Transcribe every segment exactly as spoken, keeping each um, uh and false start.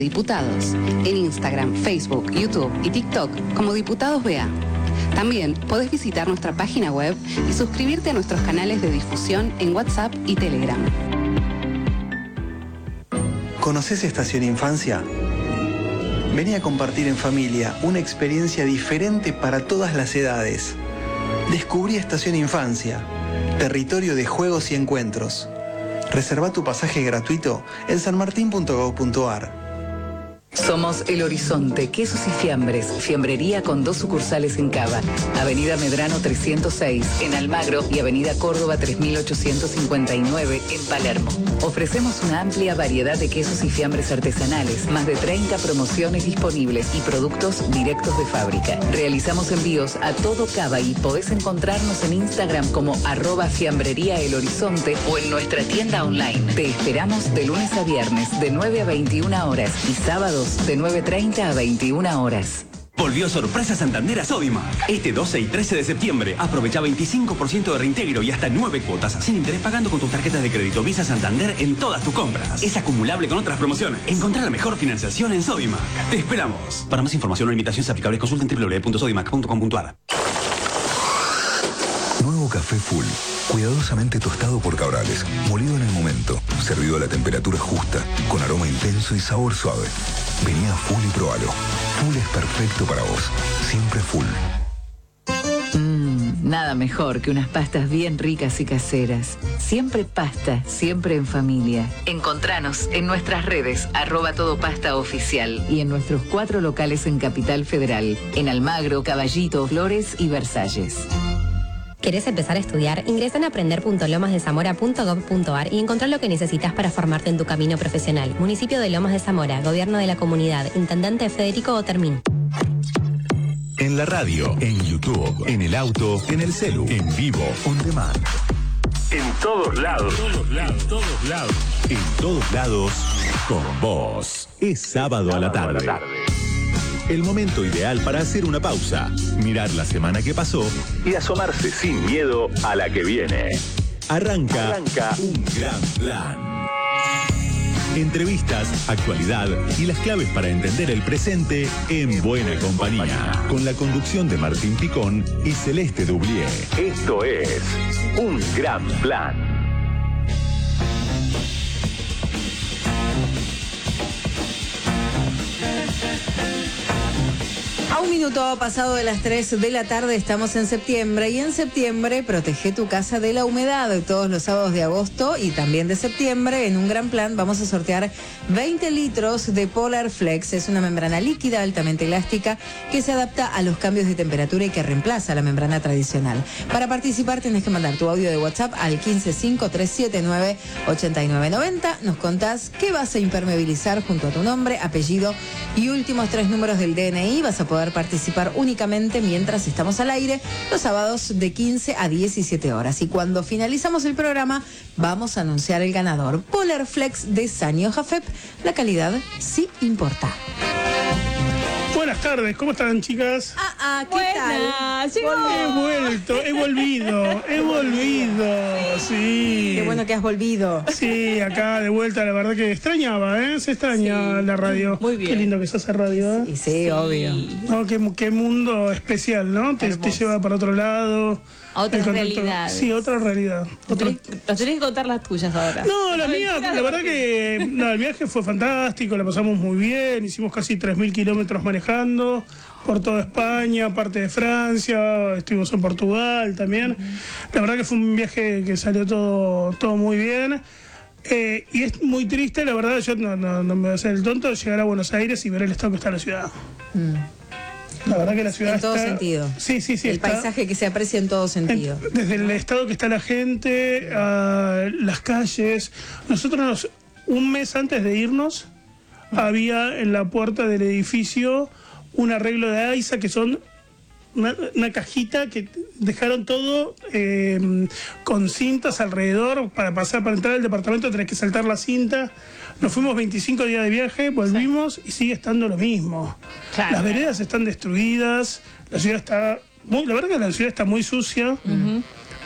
Diputados, en Instagram, Facebook, YouTube y TikTok como Diputados B A. También podés visitar nuestra página web y suscribirte a nuestros canales de difusión en WhatsApp y Telegram. ¿Conoces Estación Infancia? Vení a compartir en familia una experiencia diferente para todas las edades. Descubrí Estación Infancia, territorio de juegos y encuentros. Reserva tu pasaje gratuito en sanmartin punto gob punto ar. Somos El Horizonte, quesos y fiambres, fiambrería con dos sucursales en Cava, Avenida Medrano trescientos seis en Almagro y Avenida Córdoba tres mil ochocientos cincuenta y nueve en Palermo. Ofrecemos una amplia variedad de quesos y fiambres artesanales, más de treinta promociones disponibles y productos directos de fábrica. Realizamos envíos a todo Cava y podés encontrarnos en Instagram como arroba fiambrería El Horizonte o en nuestra tienda online. Te esperamos de lunes a viernes de nueve a veintiuna horas y sábados de nueve treinta a veintiuna horas. Volvió Sorpresa Santander a Sodimac. Este doce y trece de septiembre aprovecha veinticinco por ciento de reintegro y hasta nueve cuotas sin interés pagando con tus tarjetas de crédito Visa Santander en todas tus compras. Es acumulable con otras promociones. Encontrá la mejor financiación en Sodimac. Te esperamos. Para más información o limitaciones aplicables consulta en doble u doble u doble u punto sodimac punto com punto ar. Nuevo café Full, cuidadosamente tostado por Cabrales, molido en el momento, servido a la temperatura justa, con aroma intenso y sabor suave. Vení a Full y probalo. Full es perfecto para vos. Siempre Full. Mmm, nada mejor que unas pastas bien ricas y caseras. Siempre pasta, siempre en familia. Encontranos en nuestras redes, arroba todo pasta oficial, y en nuestros cuatro locales en Capital Federal, en Almagro, Caballito, Flores y Versalles. ¿Querés empezar a estudiar? Ingresa en aprender punto lomas de zamora punto gob punto ar y encontrar lo que necesitas para formarte en tu camino profesional. Municipio de Lomas de Zamora, Gobierno de la Comunidad, Intendente Federico Otermín. En la radio, en YouTube, en el auto, en el celu, en vivo, on demand. En todos lados. En todos lados, todos lados. En todos lados, con vos. Es sábado a la tarde. El momento ideal para hacer una pausa, mirar la semana que pasó Y asomarse sin miedo a la que viene. Arranca, Arranca un gran plan. Entrevistas, actualidad y las claves para entender el presente en buena compañía. Con la conducción de Martín Picón y Celeste Dublier. Esto es Un Gran Plan. A un minuto pasado de las tres de la tarde estamos en septiembre y en septiembre protege tu casa de la humedad. Todos los sábados de agosto y también de septiembre en Un Gran Plan vamos a sortear veinte litros de Polar Flex. Es una membrana líquida altamente elástica que se adapta a los cambios de temperatura y que reemplaza la membrana tradicional. Para participar tenés que mandar tu audio de WhatsApp al quince cinco tres siete nueve ocho nueve nueve cero. Nos contás qué vas a impermeabilizar junto a tu nombre, apellido y últimos tres números del D N I. Vas a poder participar únicamente mientras estamos al aire los sábados de quince a diecisiete horas. Y cuando finalizamos el programa vamos a anunciar el ganador. Polar Flex de Sanyo Jafep. La calidad sí importa. Buenas tardes, ¿cómo están, chicas? Ah, ah, ¿qué Buenas, tal? llegó. He vuelto, he volvido, he volvido, sí. Qué bueno que has volvido. Sí, acá de vuelta, la verdad que extrañaba, ¿eh? Se extraña Sí, la radio. muy bien. Qué lindo que se hace radio, ¿eh? Sí, sí, obvio. No, qué, qué mundo especial, ¿no? Te, te lleva para otro lado. A otras El contacto- realidades. Sí, otra realidad. Otro- Tenés- Nos tenés que contar las tuyas ahora. No, la mía, la verdad que no, el viaje fue fantástico, la pasamos muy bien, hicimos casi tres mil kilómetros manejando por toda España, parte de Francia, estuvimos en Portugal también. La verdad que fue un viaje que salió todo, todo muy bien. Eh, y es muy triste, la verdad, yo no, no, no me voy a hacer el tonto, llegar a Buenos Aires y ver el estado que está la ciudad. Mm. La verdad que la ciudad En todo está- sentido. Sí, sí, sí. El está- paisaje que se aprecia en todo sentido. en- desde el estado que está la gente, a las calles. Nosotros, nos- un mes antes de irnos, había en la puerta del edificio un arreglo de AISA que son una, una cajita que dejaron todo eh, con cintas alrededor para pasar, para entrar al departamento tenés que saltar la cinta. Nos fuimos veinticinco días de viaje, volvimos y sigue estando lo mismo. Claro. Las veredas están destruidas, la ciudad está muy, la verdad que la ciudad está muy sucia.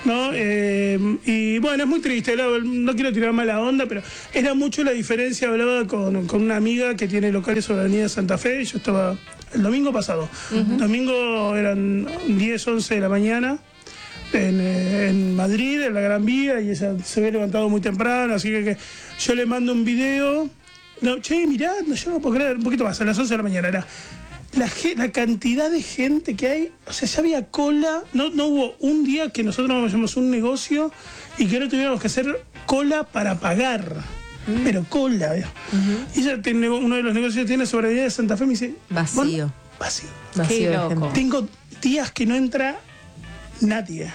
¿no? Eh, y bueno, es muy triste, no, no quiero tirar mala onda, pero era mucho la diferencia. Hablaba con, con una amiga que tiene locales sobre la avenida Santa Fe, y yo estaba el domingo pasado. Uh-huh. Domingo eran diez, once de la mañana en, en Madrid, en la Gran Vía, y ella se había levantado muy temprano, así que, que yo le mando un video. No, che, mirá, no, yo no puedo creer, un poquito más, a las once de la mañana era. La, la cantidad de gente que hay, o sea, ya había cola, no, no hubo un día que nosotros nos hacemos un negocio y que no tuviéramos que hacer cola para pagar, mm. pero cola. Uh-huh. Y ella tiene, uno de los negocios que tiene sobre la avenida de Santa Fe, me dice, vacío. Bueno, vacío. Vacío. Qué loco. Tengo días que no entra nadie.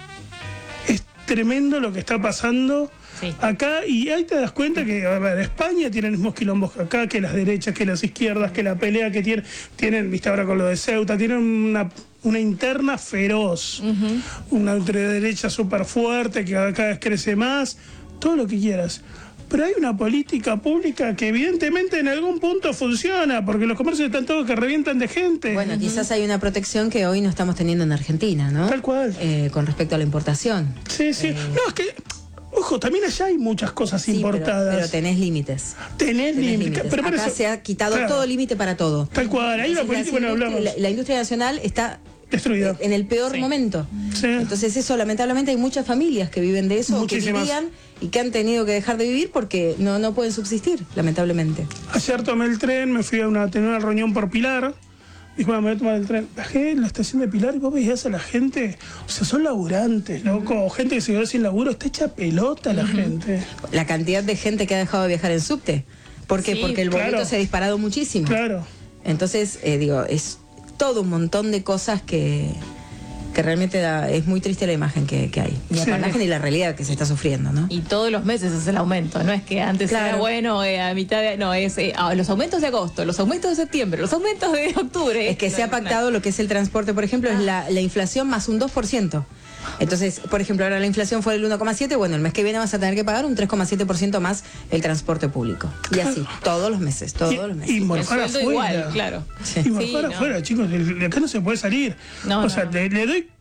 Mm. Es tremendo lo que está pasando. Sí. Acá, y ahí te das cuenta que, a ver, España tiene los mismos quilombos que acá, que las derechas, que las izquierdas, que la pelea que tienen, tienen, viste ahora con lo de Ceuta, tienen una, una interna feroz, uh-huh. una ultraderecha súper fuerte, que cada vez crece más, todo lo que quieras. Pero hay una política pública que evidentemente en algún punto funciona, porque los comercios están todos que revientan de gente. Bueno, uh-huh. quizás hay una protección que hoy no estamos teniendo en Argentina, ¿no? Tal cual. Eh, con respecto a la importación. Sí, sí. Eh... No, es que... Ojo, también allá hay muchas cosas sí, importadas. Pero, pero tenés límites. Tenés, tenés límites. Pero Acá eso, se ha quitado claro. todo límite para todo. Tal cual, hay una política, bueno, hablamos. La, la industria nacional está destruida en el peor sí. momento. Sí. Entonces eso, lamentablemente, hay muchas familias que viven de eso, que vivían y que han tenido que dejar de vivir porque no, no pueden subsistir, lamentablemente. Ayer tomé el tren, me fui a una, tener una reunión por Pilar. Dijo, bueno, me voy a tomar el tren. Bajé en la estación de Pilar y vos veías a la gente, o sea, son laburantes, loco, uh-huh. gente que se quedó sin laburo, está hecha pelota la uh-huh. gente. La cantidad de gente que ha dejado de viajar en subte. ¿Por qué? Sí, porque el boleto claro. se ha disparado muchísimo. Claro. Entonces, eh, digo, es todo un montón de cosas que, que realmente da, es muy triste la imagen que, que hay. Ni sí. la imagen y la realidad que se está sufriendo, ¿no? Y todos los meses es el aumento, no es que antes claro. era bueno, eh, a mitad de... No, es eh, ah, los aumentos de agosto, los aumentos de septiembre, los aumentos de octubre. Es que se ha pactado lo que es el transporte, por ejemplo, ah. es la, la inflación más un dos por ciento. Entonces, por ejemplo, ahora la inflación fue del uno coma siete, bueno, el mes que viene vas a tener que pagar un tres coma siete por ciento más el transporte público. Y así, todos los meses, todos y, los meses. Y morfar afuera. Igual, claro. Sí. Y morfar sí, afuera, no. chicos, de, de acá no se puede salir. No, o no, sea, no. Le, le doy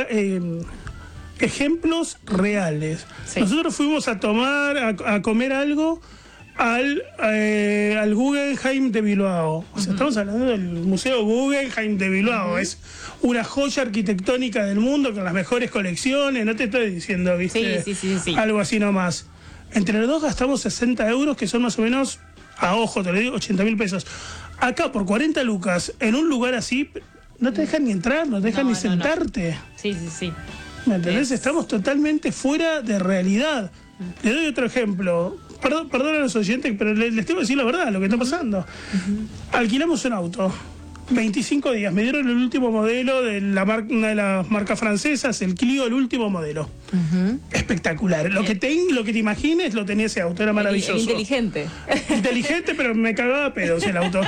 eh, ejemplos reales. Sí. Nosotros fuimos a tomar, a, a comer algo al, eh, al Guggenheim de Bilbao. O sea, uh-huh. estamos hablando del Museo Guggenheim de Bilbao. Uh-huh. Es una joya arquitectónica del mundo con las mejores colecciones. No te estoy diciendo, ¿viste? Sí, sí, sí, sí. Algo así nomás. Entre los dos gastamos sesenta euros, que son más o menos, a ojo, te lo digo, ochenta mil pesos. Acá, por cuarenta lucas, en un lugar así, no te dejan ni entrar, no te dejan no, ni no, sentarte. No. Sí, sí, sí. ¿Me entendés? Es... Estamos totalmente fuera de realidad. Uh-huh. Le doy otro ejemplo. Perdón, perdón a los oyentes, pero les, les tengo que decir la verdad, lo que está pasando. Uh-huh. Alquilamos un auto. veinticinco días. Me dieron el último modelo de la mar- una de las marcas francesas, el Clio, el último modelo. Uh-huh. Espectacular. Lo que, te, lo que te imagines lo tenía ese auto, era maravilloso. El, el inteligente. Inteligente, pero me cagaba a pedos el auto.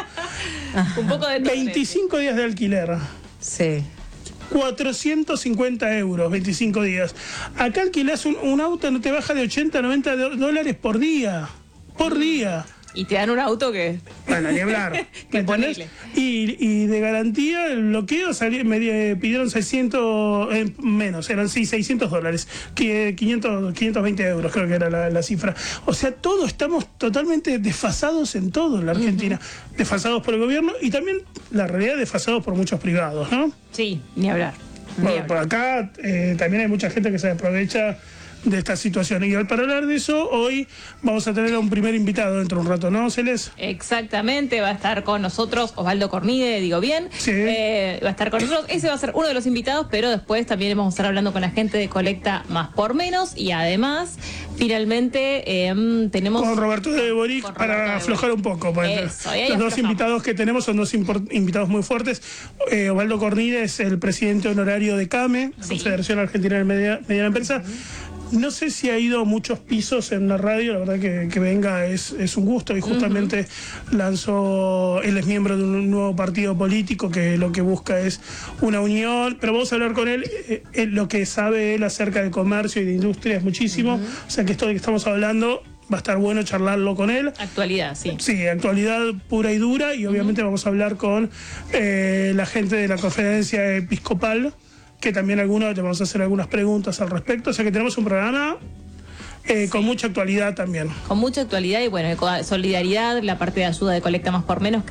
Un poco de veinticinco días de alquiler. Sí. cuatrocientos cincuenta euros, veinticinco días. Acá alquilás un, un auto, no te baja de ochenta, noventa dólares por día. Por día. Y te dan un auto que... Bueno, ni hablar. ¿Me entendés? Y, y de garantía, el bloqueo salió, me eh, pidieron seiscientos, eh, menos, eran sí, seiscientos dólares, que quinientos, quinientos veinte euros creo que era la, la cifra. O sea, todos estamos totalmente desfasados en todo en la Argentina. Uh-huh. Desfasados por el gobierno y también, la realidad, desfasados por muchos privados, ¿no? Sí, ni hablar. Ni Bueno, hablar. por acá eh, también hay mucha gente que se aprovecha de esta situación. Y para hablar de eso, hoy vamos a tener a un primer invitado dentro de un rato, ¿no, Celes? Exactamente, va a estar con nosotros Osvaldo Cornide, digo bien. Sí. Eh, va a estar con nosotros, ese va a ser uno de los invitados, pero después también vamos a estar hablando con la gente de Colecta Más por Menos y además, finalmente, eh, tenemos... Con Roberto de Boric para Roberto aflojar de un poco. Pues, eso, los dos aflojamos. Invitados que tenemos son dos import- invitados muy fuertes. Eh, Osvaldo Cornide es el presidente honorario de CAME, sí. Confederación Argentina de Media, Mediana Empresa. Uh-huh. No sé si ha ido a muchos pisos en la radio, la verdad que, que venga es, es un gusto y justamente uh-huh. lanzó, él es miembro de un nuevo partido político que lo que busca es una unión, pero vamos a hablar con él, eh, eh, lo que sabe él acerca de comercio y de industria es muchísimo, uh-huh. o sea que esto de que estamos hablando va a estar bueno charlarlo con él. Actualidad, sí. Sí, actualidad pura y dura y obviamente uh-huh. vamos a hablar con eh, la gente de la Conferencia Episcopal, que también algunos te vamos a hacer algunas preguntas al respecto. O sea que tenemos un programa eh, sí. con mucha actualidad también. Con mucha actualidad y bueno, solidaridad, la parte de ayuda de Colecta Más por Menos. Que